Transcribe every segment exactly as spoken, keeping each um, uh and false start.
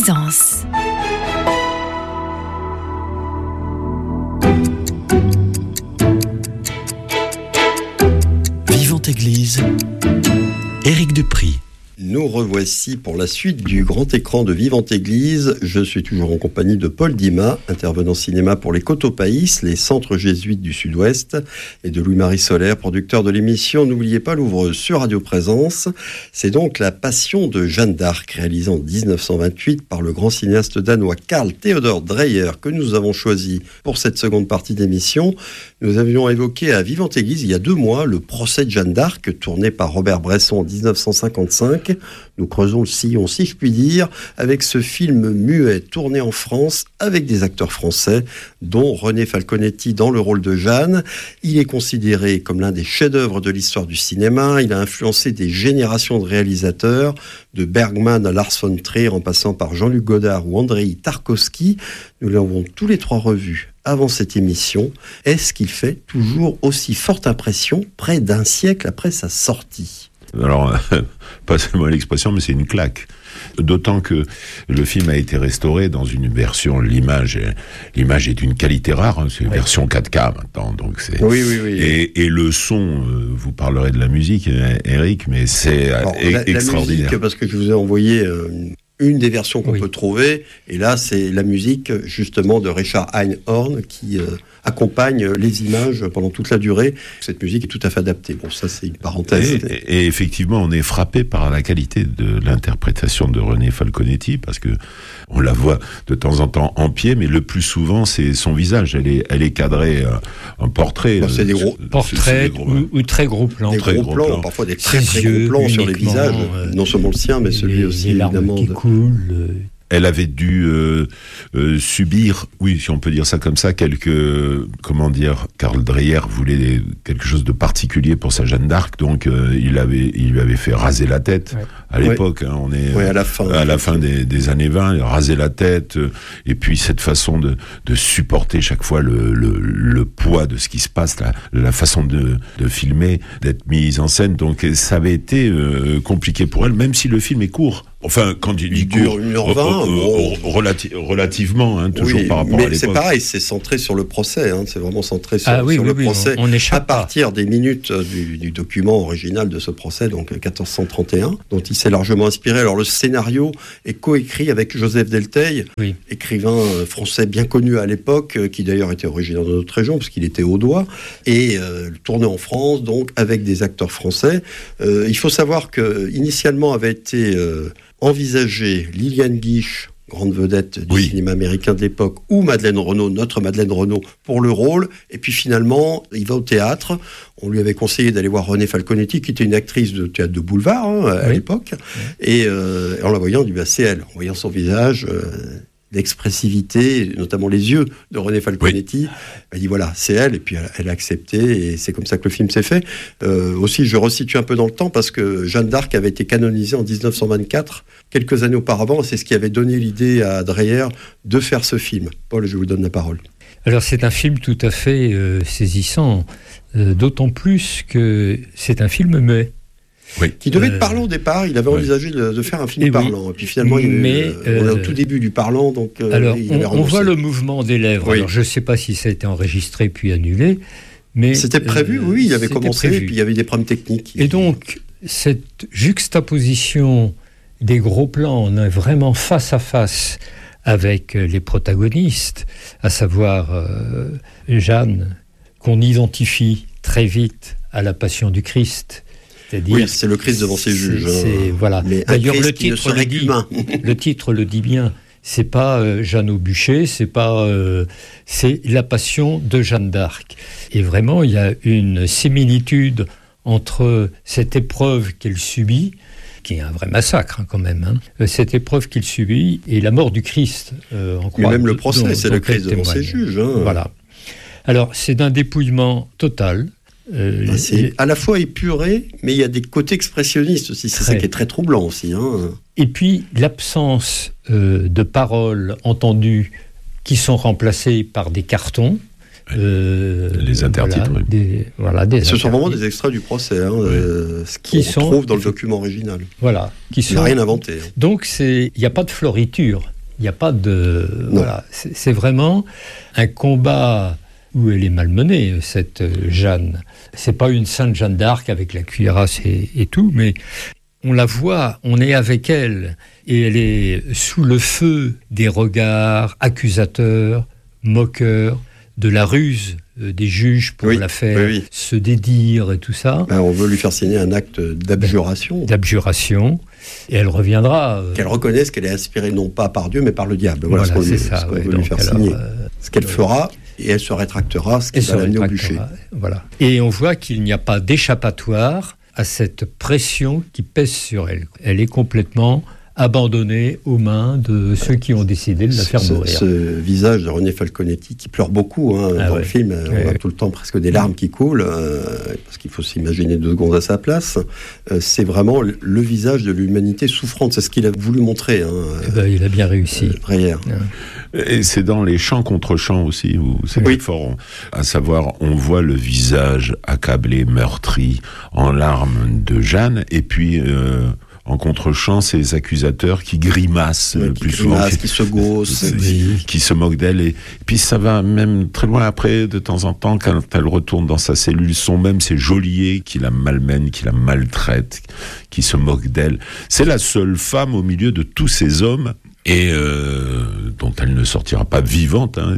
Présence. Vivante Église, Éric Dupri. Nous revoici pour la suite du grand écran de Vivante Église. Je suis toujours en compagnie de Paul Dimas, intervenant cinéma pour les Cotopaïs, les centres jésuites du Sud-Ouest, et de Louis-Marie Solaire, producteur de l'émission N'oubliez pas l'ouvreuse sur Radio Présence. C'est donc La Passion de Jeanne d'Arc, réalisée en dix-neuf cent vingt-huit par le grand cinéaste danois Carl Theodor Dreyer, que nous avons choisi pour cette seconde partie d'émission. Nous avions évoqué à Vivante Église il y a deux mois le procès de Jeanne d'Arc, tourné par Robert Bresson en dix-neuf cent cinquante-cinq. Nous creusons le sillon, si je puis dire, avec ce film muet tourné en France avec des acteurs français, dont René Falconetti dans le rôle de Jeanne. Il est considéré comme l'un des chefs-d'œuvre de l'histoire du cinéma. Il a influencé des générations de réalisateurs, de Bergman à Lars von Trier, en passant par Jean-Luc Godard ou Andrei Tarkovsky. Nous l'avons tous les trois revus avant cette émission. Est-ce qu'il fait toujours aussi forte impression près d'un siècle après sa sortie ? Alors, pas seulement l'expression, mais c'est une claque. D'autant que le film a été restauré dans une version, l'image, l'image est d'une qualité rare, hein, c'est une oui. version quatre K maintenant, donc c'est. Oui, oui, oui. Et, et le son, euh, vous parlerez de la musique, Éric, mais c'est Alors, e- la, extraordinaire. La musique, parce que je vous ai envoyé euh, une des versions qu'on oui. peut trouver, et là c'est la musique justement de Richard Einhorn qui euh, accompagne les images pendant toute la durée. Cette musique est tout à fait adaptée. Bon, ça c'est une parenthèse. Et, et effectivement, on est frappé par la qualité de l'interprétation de René Falconetti, parce que on la voit de temps en temps en pied, mais le plus souvent c'est son visage. Elle est, elle est cadrée en portrait. Bon, c'est des gros portraits ou, ou très gros plans. Des très gros, gros plans, plans, parfois des très très gros plans sur les visages. Euh, non seulement le sien, mais celui les, aussi les larmes évidemment. Qui de... coulent. Euh... Elle avait dû euh, euh, subir, oui, si on peut dire ça comme ça, quelques, comment dire, Carl Dreyer voulait quelque chose de particulier pour sa Jeanne d'Arc, donc euh, il avait, il lui avait fait raser la tête. Ouais. À l'époque, ouais. hein, on est ouais, à la fin, à la fin des, des années vingt, raser la tête, euh, et puis cette façon de, de supporter chaque fois le, le, le poids de ce qui se passe, la, la façon de, de filmer, d'être mise en scène. Donc ça avait été euh, compliqué pour elle, même si le film est court. Enfin, quand il, il dure une heure vingt, bon. relati- relativement, hein, toujours oui, par rapport mais à l'époque. C'est pareil, c'est centré sur le procès, hein, c'est vraiment centré sur, ah, oui, sur oui, le oui, procès. On, on échappe à partir pas. des minutes du, du document original de ce procès, donc quatorze cent trente et un, dont il s'est largement inspiré. Alors le scénario est coécrit avec Joseph Delteil, oui. écrivain français bien connu à l'époque, qui d'ailleurs était originaire de notre région, parce qu'il était audois, et euh, tourné en France, donc avec des acteurs français. Euh, il faut savoir que initialement avait été euh, envisagé Liliane Guiche, grande vedette du oui. cinéma américain de l'époque, ou Madeleine Renaud, notre Madeleine Renaud, pour le rôle. Et puis finalement, il va au théâtre. On lui avait conseillé d'aller voir René Falconetti, qui était une actrice de théâtre de boulevard hein, à oui. l'époque. Oui. Et euh, en la voyant, on dit bah, c'est elle. En voyant son visage, euh, l'expressivité, notamment les yeux de René Falconetti, oui. elle dit voilà, c'est elle. Et puis elle, elle a accepté, et c'est comme ça que le film s'est fait. Euh, aussi, je resitue un peu dans le temps, parce que Jeanne d'Arc avait été canonisée en dix-neuf cent vingt-quatre, quelques années auparavant. C'est ce qui avait donné l'idée à Dreyer de faire ce film. Paul, je vous donne la parole. Alors c'est un film tout à fait euh, saisissant, euh, d'autant plus que c'est un film muet. Oui. Qui devait être parlant au départ, il avait oui. envisagé de, de faire un film et parlant, oui. et puis finalement il Mais, euh, on est au tout début du parlant, donc euh, alors il on, on voit le mouvement des lèvres. Oui. Alors je ne sais pas si ça a été enregistré puis annulé, mais c'était prévu, euh, oui, il avait commencé, prévu. et puis il y avait des problèmes techniques. Et donc cette juxtaposition des gros plans, on est vraiment face à face avec les protagonistes, à savoir euh, Jeanne, qu'on identifie très vite à la Passion du Christ. C'est-à-dire, oui, c'est le Christ devant ses juges. C'est, c'est, voilà. Mais d'ailleurs, le titre le, dit, le titre le dit bien. C'est pas euh, Jeanne au bûcher, c'est pas, euh, c'est la Passion de Jeanne d'Arc. Et vraiment, il y a une similitude entre cette épreuve qu'elle subit, qui est un vrai massacre hein, quand même, hein, cette épreuve qu'il subit et la mort du Christ. Euh, en Mais même le procès, dont, c'est dont le Christ devant ses juges. Hein. Voilà. Alors, c'est d'un dépouillement total. Euh, ah, c'est et, à la fois épuré, mais il y a des côtés expressionnistes aussi. C'est très, ça qui est très troublant aussi. Hein. Et puis l'absence euh, de paroles entendues qui sont remplacées par des cartons. Euh, les intertitres. Voilà, des, voilà, des ce intertitres. sont vraiment des extraits du procès, hein, oui. euh, ce qu'on retrouve dans le document original. Voilà, qui sont. Il n'a rien inventé. Hein. Donc il n'y a pas de floriture. Il n'y a pas de... Non. Voilà, c'est, c'est vraiment un combat où elle est malmenée, cette Jeanne. C'est pas une sainte Jeanne d'Arc avec la cuirasse et, et tout, mais on la voit, on est avec elle, et elle est sous le feu des regards accusateurs, moqueurs, de la ruse des juges pour oui, la faire oui, oui. se dédire et tout ça. Ben, on veut lui faire signer un acte d'abjuration. D'abjuration. Et elle reviendra. Euh... Qu'elle reconnaisse qu'elle est inspirée non pas par Dieu, mais par le diable. Voilà, voilà ce qu'on, c'est lui, ça, ce qu'on ouais, veut donc, lui faire alors, signer. Euh, ce qu'elle fera, et elle se rétractera, ce qui va l'amener au bûcher. Voilà. Et on voit qu'il n'y a pas d'échappatoire à cette pression qui pèse sur elle. Elle est complètement abandonnée aux mains de ceux qui ont décidé de la faire ce, mourir. Ce visage de René Falconetti qui pleure beaucoup hein, ah dans ouais. le film, on ouais. a tout le temps presque des larmes qui coulent, euh, parce qu'il faut s'imaginer deux secondes à sa place. Euh, c'est vraiment le, le visage de l'humanité souffrante, c'est ce qu'il a voulu montrer. Hein, eh ben, il a bien réussi. Euh, Dreyer. Ouais. Et c'est dans les chants contre chants aussi, où c'est oui. fort. À savoir, on voit le visage accablé, meurtri, en larmes de Jeanne, et puis... Euh, en contre-champ, ces accusateurs qui grimacent ouais, le qui plus grimace, souvent, qui se gaussent, qui, qui se moquent d'elle. Et, et puis ça va même très loin après, de temps en temps, quand elle retourne dans sa cellule, sont même ces geôliers qui la malmènent, qui la maltraitent, qui se moquent d'elle. C'est la seule femme au milieu de tous ces hommes et euh, dont elle ne sortira pas vivante, hein,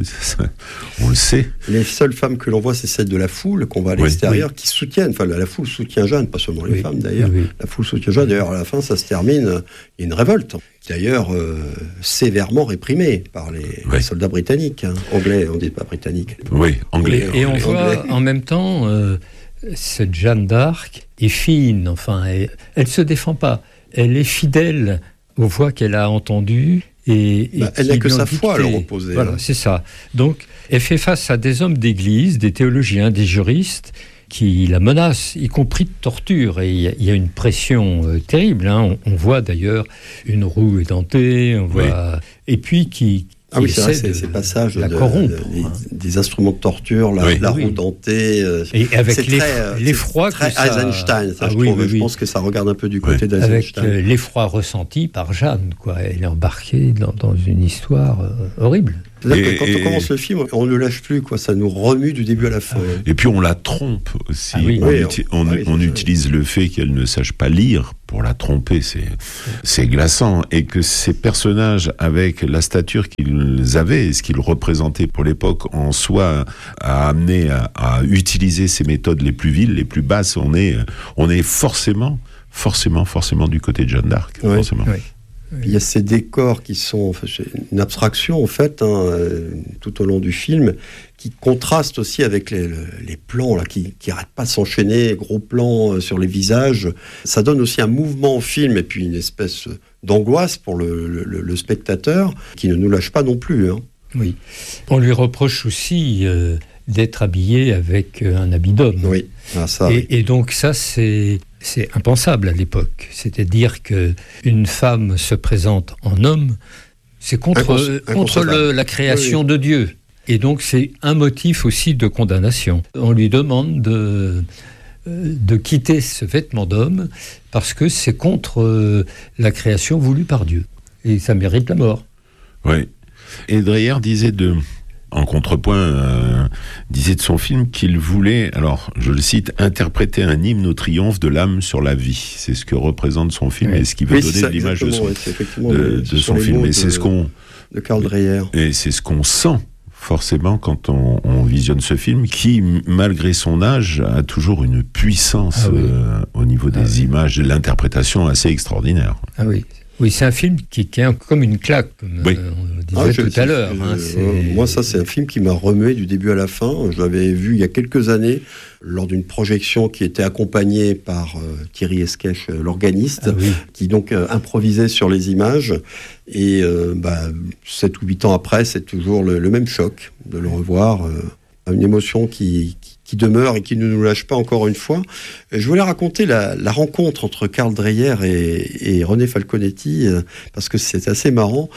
on le sait. Les seules femmes que l'on voit, c'est celles de la foule, qu'on voit à l'extérieur, oui, oui. qui soutiennent, enfin la foule soutient Jeanne, pas seulement les oui, femmes d'ailleurs, oui, oui. la foule soutient Jeanne, d'ailleurs à la fin ça se termine, il y a une révolte, d'ailleurs euh, sévèrement réprimée par les, oui. les soldats britanniques, hein. Anglais, on dit pas britanniques. Oui, anglais. Et, et anglais. on voit en même temps, euh, cette Jeanne d'Arc est fine, enfin, elle, elle se défend pas, elle est fidèle aux voix qu'elle a entendues. Et, bah, et elle n'a que sa dicté. foi à le reposer. Voilà, hein. c'est ça. Donc, elle fait face à des hommes d'église, des théologiens, des juristes, qui la menacent, y compris de torture. Et il y, y a une pression euh, terrible. Hein. On, on voit d'ailleurs une roue édentée, on voit... Oui. Et puis qui... Ah oui, c'est vrai, c'est ces passages de, de, des, des instruments de torture, la, oui. la roue oui. dentée. Euh, et avec c'est l'eff- très, l'effroi c'est très que ça... Eisenstein, ça, ah, je oui, trouve. oui, je oui. pense que ça regarde un peu du côté oui. d'Eisenstein. Avec euh, l'effroi ressenti par Jeanne, quoi. Elle est embarquée dans, dans une histoire euh, horrible. C'est-à-dire que quand et... on commence le film, on ne lâche plus, quoi. Ça nous remue du début à la fin. Et puis on la trompe aussi. Ah oui. On, oui, uti- on, on, oui, on utilise le fait qu'elle ne sache pas lire pour la tromper. C'est, c'est glaçant. Et que ces personnages, avec la stature qu'ils avaient et ce qu'ils représentaient pour l'époque, en soi, a amené à, à utiliser ces méthodes les plus viles, les plus basses. On est, on est forcément, forcément, forcément du côté de Jeanne d'Arc. Oui. Forcément. Oui. Il y a ces décors qui sont enfin, une abstraction en fait hein, euh, tout au long du film qui contrastent aussi avec les, les plans là, qui n'arrêtent pas de s'enchaîner, gros plans euh, sur les visages. Ça donne aussi un mouvement au film et puis une espèce d'angoisse pour le, le, le spectateur qui ne nous lâche pas non plus. Hein. Oui. On lui reproche aussi euh, d'être habillé avec un habit d'homme. Oui. Ah, ça, et, oui. et donc ça c'est... C'est impensable à l'époque. C'est-à-dire qu'une femme se présente en homme, c'est contre, Incons- contre le, la création oui, oui. de Dieu. Et donc c'est un motif aussi de condamnation. On lui demande de, de quitter ce vêtement d'homme parce que c'est contre la création voulue par Dieu. Et ça mérite la mort. Oui. Et Dreyer disait de... en contrepoint, euh, disait de son film qu'il voulait, alors je le cite, interpréter un hymne au triomphe de l'âme sur la vie. C'est ce que représente son film oui. et ce qu'il veut oui, donner ça, de l'image de son, ouais, de, de son film. Et c'est de, ce qu'on de Karl Dreyer. Et c'est ce qu'on sent forcément quand on, on visionne ce film, qui malgré son âge a toujours une puissance ah oui. euh, au niveau des ah oui. images, de l'interprétation assez extraordinaire. Ah oui. Oui, c'est un film qui, qui est comme une claque, comme oui. euh, on le disait ah, je, tout à l'heure. Hein, euh, moi, ça, c'est un film qui m'a remué du début à la fin. Je l'avais vu il y a quelques années, lors d'une projection qui était accompagnée par euh, Thierry Esquèche, euh, l'organiste, ah, oui. qui donc euh, improvisait sur les images. Et euh, bah, sept ou huit ans après, c'est toujours le, le même choc de le revoir. Euh, une émotion qui... qui qui demeure et qui ne nous lâche pas encore une fois. Je voulais raconter la, la rencontre entre Karl Dreyer et, et René Falconetti, euh, parce que c'est assez marrant.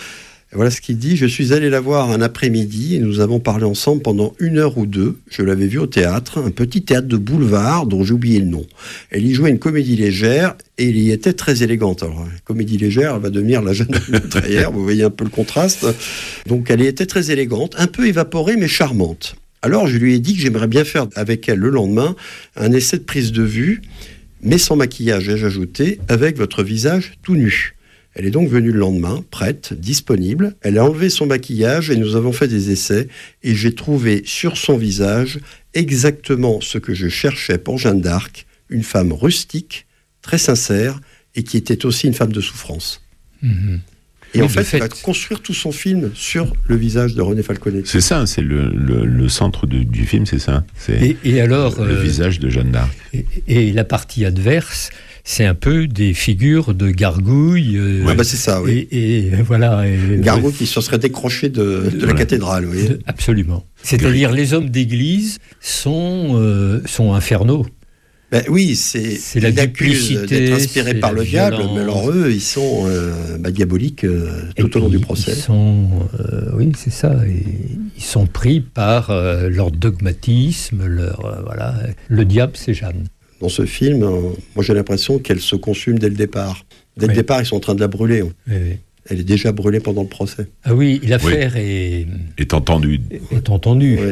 Et voilà ce qu'il dit. Je suis allé la voir un après-midi et nous avons parlé ensemble pendant une heure ou deux. Je l'avais vue au théâtre, un petit théâtre de boulevard dont j'ai oublié le nom. Elle y jouait une comédie légère et il y était très élégante. Alors, la comédie légère, elle va devenir la Jeanne de Meurtrière. Vous voyez un peu le contraste. Donc, elle y était très élégante, un peu évaporée mais charmante. Alors, je lui ai dit que j'aimerais bien faire avec elle le lendemain un essai de prise de vue, mais sans maquillage, ai-je ajouté, avec votre visage tout nu. Elle est donc venue le lendemain, prête, disponible. Elle a enlevé son maquillage et nous avons fait des essais. Et j'ai trouvé sur son visage exactement ce que je cherchais pour Jeanne d'Arc, une femme rustique, très sincère, et qui était aussi une femme de souffrance. Mmh. Et oui, en fait, fait, il va construire tout son film sur le visage de René Falconet. C'est ça, c'est le, le, le centre de, du film, c'est ça. C'est et, et alors, le, le euh, visage de Jeanne d'Arc. Et, et la partie adverse, c'est un peu des figures de gargouilles. Euh, ouais, bah c'est ça, oui. Et, et voilà. Et, gargouilles qui se seraient décrochées de, de, de voilà. la cathédrale, oui. De, absolument. C'est-à-dire, les hommes d'église sont, euh, sont infernaux. Ben oui, c'est, c'est la duplicité, d'être inspirés par le diable, mais alors eux, ils sont euh, bah, diaboliques euh, tout au long du procès. Ils sont, euh, oui, c'est ça. Et ils sont pris par euh, leur dogmatisme, leur euh, voilà. Le diable, c'est Jeanne. Dans ce film, euh, moi j'ai l'impression qu'elle se consume dès le départ. Dès oui. le départ, ils sont en train de la brûler. Oui, oui. Elle est déjà brûlée pendant le procès. Ah oui, l'affaire oui. est... est entendue. Est entendue. Oui.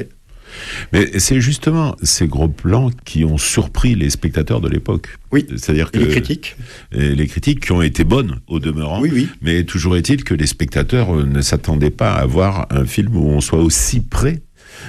Mais c'est justement ces gros plans qui ont surpris les spectateurs de l'époque. Oui, c'est-à-dire que les critiques. Les critiques qui ont été bonnes au demeurant. Oui, oui. Mais toujours est-il que les spectateurs ne s'attendaient pas à voir un film où on soit aussi près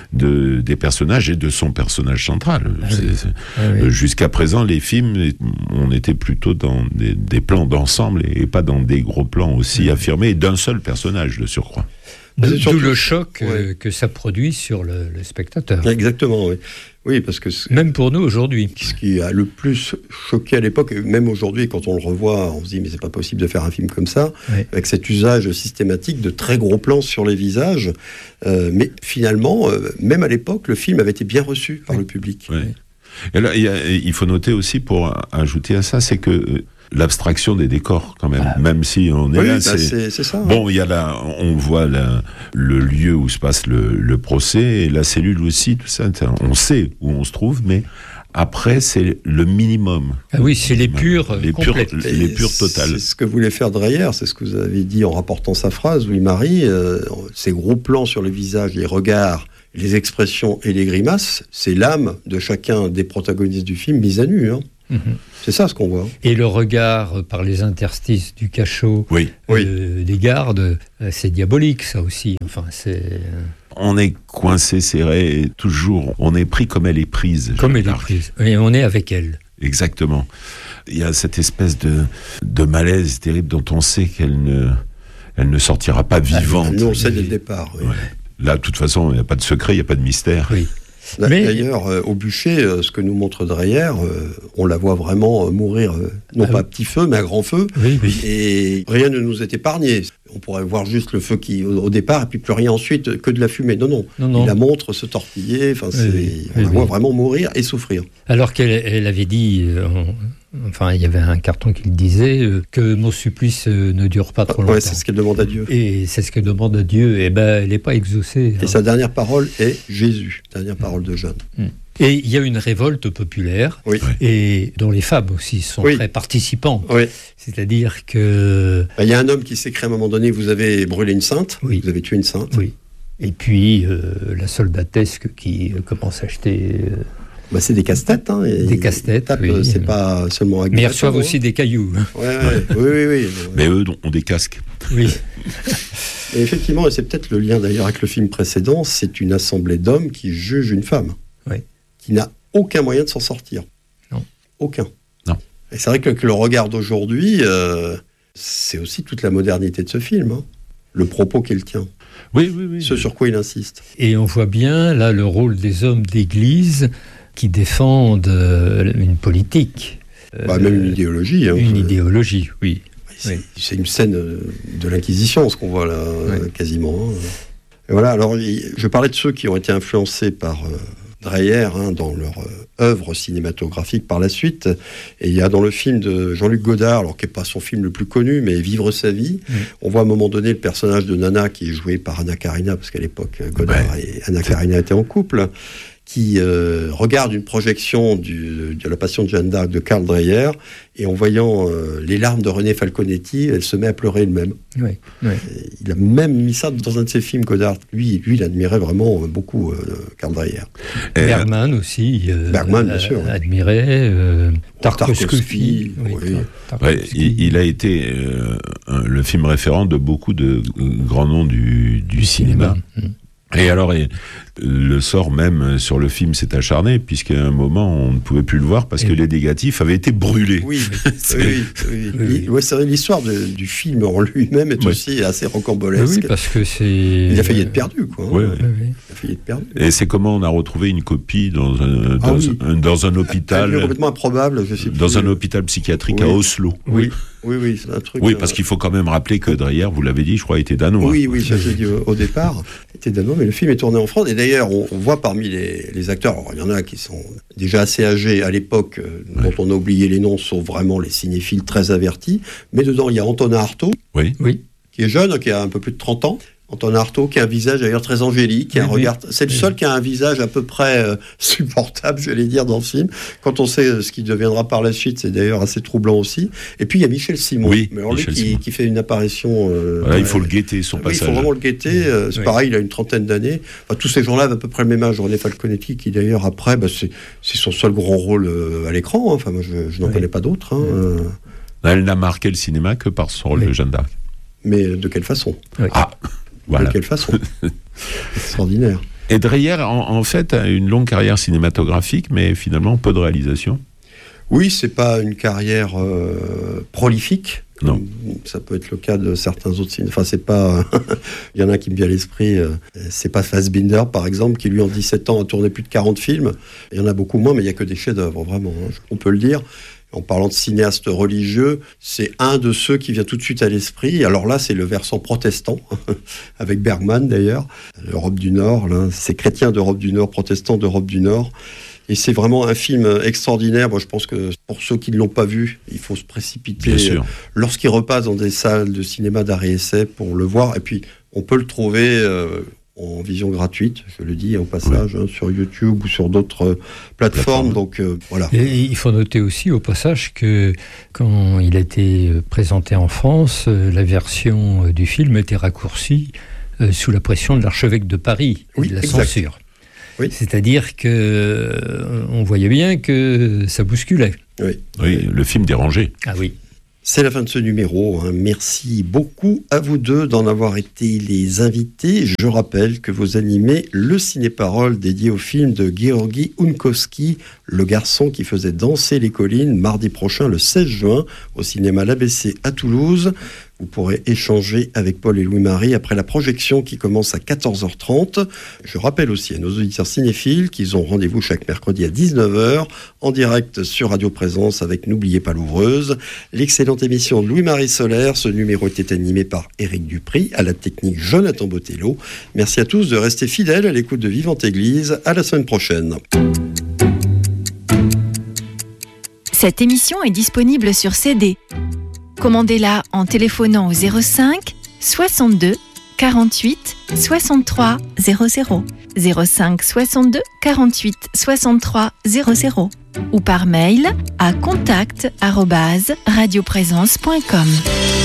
de, des personnages et de son personnage central. Ah c'est, oui. c'est, ah oui. Jusqu'à présent, les films, on était plutôt dans des, des plans d'ensemble et pas dans des gros plans aussi oui. affirmés d'un seul personnage de surcroît. D'où surtout... le choc ouais. euh, que ça produit sur le, le spectateur. Exactement, oui. Oui, parce que même pour nous aujourd'hui. Ce qui a le plus choqué à l'époque, et même aujourd'hui, quand on le revoit, on se dit mais c'est pas possible de faire un film comme ça, oui. avec cet usage systématique de très gros plans sur les visages. Euh, mais finalement, euh, même à l'époque, le film avait été bien reçu par oui. le public. Oui. Et là, il, y a, il faut noter aussi, pour ajouter à ça, c'est que euh, l'abstraction des décors, quand même, ah. même si on est oui, là, bah c'est... c'est, c'est ça. Bon, il y a là, on voit la, le lieu où se passe le, le procès, et la cellule aussi, tout ça, on sait où on se trouve, mais après, c'est le minimum. Ah oui, c'est les purs les purs, les purs totales. C'est ce que voulait faire Dreyer, c'est ce que vous avez dit en rapportant sa phrase, Louis-Marie, euh, ces gros plans sur les visages, les regards, les expressions et les grimaces, c'est l'âme de chacun des protagonistes du film mise à nu, hein. Mmh. C'est ça ce qu'on voit. Et le regard par les interstices du cachot oui. Euh, oui. des gardes, c'est diabolique ça aussi. Enfin, c'est... On est coincé, serré, et toujours, on est pris comme elle est prise. Comme elle est prise, et on est avec elle. Exactement. Il y a cette espèce de, de malaise terrible dont on sait qu'elle ne, elle ne sortira pas vivante. Nous on le sait dès le départ. Oui. Ouais. Là, de toute façon, il n'y a pas de secret, il n'y a pas de mystère. Oui. Mais... D'ailleurs, euh, au bûcher, euh, ce que nous montre Dreyer, euh, on la voit vraiment euh, mourir, euh, non ah, pas oui. à petit feu, mais à grand feu. Oui, oui. Et rien ne nous est épargné. On pourrait voir juste le feu qui, au, au départ, et puis plus rien ensuite, que de la fumée. Non, non. non, non. Il la montre se tortiller, enfin, oui, oui. on la oui, voit oui. vraiment mourir et souffrir. Alors qu'elle elle avait dit... Euh, Enfin, il y avait un carton qui le disait euh, que mon supplice euh, ne dure pas trop longtemps. Ouais, c'est ce qu'elle demande à Dieu. Et c'est ce qu'elle demande à Dieu. Et ben, elle n'est pas exaucée. Et hein. sa dernière parole est Jésus, dernière parole de Jeanne. Mm. Et il y a une révolte populaire, oui. et dont les femmes aussi sont oui. très participants. Oui. C'est-à-dire que... Il y a un homme qui s'écrit à un moment donné, vous avez brûlé une sainte, oui. vous avez tué une sainte. Oui. Et puis, euh, la soldatesque qui euh, commence à acheter... Euh, Bah c'est des casse-têtes. Hein, et des casse-têtes, tapent, oui. C'est pas seulement... Mais ils reçoivent aussi des cailloux. Ouais, ouais, oui, oui, oui. Mais eux ont des casques. Oui. Et effectivement, et c'est peut-être le lien d'ailleurs avec le film précédent, c'est une assemblée d'hommes qui jugent une femme. Oui. Qui n'a aucun moyen de s'en sortir. Non. Aucun. Non. Et c'est vrai que, que le regard d'aujourd'hui, euh, c'est aussi toute la modernité de ce film. Hein. Le propos qu'il tient. Oui, oui, oui. Ce sur quoi il insiste. Et on voit bien, là, le rôle des hommes d'église qui défendent euh, une politique. Bah, euh, même une idéologie. Hein, une je... idéologie, oui. C'est, oui. c'est une scène de l'Inquisition, ce qu'on voit là, oui. quasiment. Et voilà, alors, je parlais de ceux qui ont été influencés par, euh, Dreyer hein, dans leur euh, œuvre cinématographique par la suite. Et il y a dans le film de Jean-Luc Godard, alors qui n'est pas son film le plus connu, mais Vivre sa vie, mmh. on voit à un moment donné le personnage de Nana qui est joué par Anna Karina, parce qu'à l'époque Godard ouais. et Anna Karina étaient en couple, qui euh, regarde une projection du, de la Passion de Jeanne d'Arc de Karl Dreyer, et en voyant euh, les larmes de René Falconetti, elle se met à pleurer elle-même. Oui, oui. Il a même mis ça dans un de ses films, Godard. Lui, lui il admirait vraiment beaucoup euh, Karl Dreyer. Et Bergman aussi. Euh, Bergman, bien sûr. Admirait. Euh, Tarkovsky. Oui, oui. Ouais, il, il a été euh, un, le film référent de beaucoup de euh, grands noms du, du cinéma. Mmh. Et alors, et, le sort même sur le film s'est acharné, puisqu'à un moment, on ne pouvait plus le voir parce et que oui. les négatifs avaient été brûlés. Oui, c'est... oui, oui, oui. oui. Ouais, c'est vrai, l'histoire de, du film en lui-même est oui. aussi assez rocambolesque. Oui, parce que c'est... Il a failli être perdu, quoi. Oui, oui. Il a failli être perdu. Et c'est comment on a retrouvé une copie dans un, dans, ah, oui. un, dans un hôpital... Un complètement improbable, je sais plus. Dans un hôpital psychiatrique oui. à Oslo. Oui. Oui, oui, c'est un truc... Oui, parce qu'il faut quand même rappeler que Dreyer, vous l'avez dit, je crois, était danois. Oui, oui, ça j'ai dit au, au départ, était danois, mais le film est tourné en France. Et d'ailleurs, on, on voit parmi les, les acteurs, alors, il y en a qui sont déjà assez âgés à l'époque, euh, ouais. dont on a oublié les noms, sauf vraiment les cinéphiles très avertis. Mais dedans, il y a Antonin Artaud, oui. Oui. qui est jeune, qui a un peu plus de trente ans. Antonin Artaud, qui a un visage d'ailleurs très angélique, qui a un oui, regard... C'est le oui. seul qui a un visage à peu près euh, supportable, je vais dire, dans le film. Quand on sait ce qui deviendra par la suite, c'est d'ailleurs assez troublant aussi. Et puis il y a Michel Simon, oui, mais alors Michel lui qui, Simon. qui fait une apparition... Euh, voilà, ouais, il faut le guetter, son oui, passage. Il faut vraiment le guetter. Euh, c'est oui. pareil, il a une trentaine d'années. Enfin, tous ces gens-là avaient à peu près le même âge. René Falconetti, qui d'ailleurs, après, bah, c'est, c'est son seul grand rôle euh, à l'écran. Hein. Enfin, moi, je, je n'en oui. connais pas d'autres. Hein. Oui. Elle n'a marqué le cinéma que par son rôle oui. de Jeanne d'Arc. Mais de quelle façon oui. Ah Voilà. De quelle façon extraordinaire. Et Dreyer, en, en fait, a une longue carrière cinématographique, mais finalement peu de réalisation. Oui, c'est pas une carrière euh, prolifique. Non. Ça peut être le cas de certains autres cinémas. Enfin, c'est pas. Il y en a qui me vient à l'esprit. Euh, c'est pas Fassbinder, par exemple, qui lui en dix-sept ans a tourné plus de quarante films. Il y en a beaucoup moins, mais il y a que des chefs-d'œuvre, vraiment. Hein, on peut le dire. En parlant de cinéaste religieux, c'est un de ceux qui vient tout de suite à l'esprit. Alors là, c'est le versant protestant, avec Bergman d'ailleurs, l'Europe du Nord. Là, c'est chrétien d'Europe du Nord, protestant d'Europe du Nord. Et c'est vraiment un film extraordinaire. Moi, je pense que pour ceux qui ne l'ont pas vu, il faut se précipiter Bien sûr. lorsqu'il repasse dans des salles de cinéma d'arrêt-essai pour le voir. Et puis, on peut le trouver... Euh, en vision gratuite, je le dis au passage, oui. hein, sur YouTube ou sur d'autres euh, plateformes. Donc euh, voilà. Et il faut noter aussi au passage que quand il a été présenté en France, euh, la version euh, du film était raccourcie euh, sous la pression de l'archevêque de Paris, oui, et de la exact. censure. Oui. C'est-à-dire que euh, on voyait bien que ça bousculait. Oui, oui, le film dérangeait. Ah oui. C'est la fin de ce numéro. Hein. Merci beaucoup à vous deux d'en avoir été les invités. Je rappelle que vous animez le ciné-parole dédié au film de Georgi Unkowski, Le garçon qui faisait danser les collines, mardi prochain, le seize juin, au cinéma L'A B C à Toulouse. Vous pourrez échanger avec Paul et Louis-Marie après la projection qui commence à quatorze heures trente. Je rappelle aussi à nos auditeurs cinéphiles qu'ils ont rendez-vous chaque mercredi à dix-neuf heures en direct sur Radio Présence avec N'oubliez pas l'ouvreuse. L'excellente émission de Louis-Marie Solaire. Ce numéro était animé par Éric Dupry, à la technique Jonathan Botello. Merci à tous de rester fidèles à l'écoute de Vivante Église. À la semaine prochaine. Cette émission est disponible sur C D. Commandez-la en téléphonant au zéro cinq soixante-deux quarante-huit soixante-trois zéro zéro, zéro cinq soixante-deux quarante-huit soixante-trois zéro zéro ou par mail à contact arobase radioprésence point com.